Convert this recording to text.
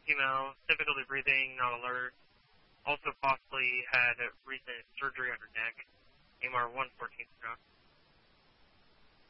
female, difficulty breathing, not alert. Also possibly had a recent surgery on her neck. AMR 114 stroke.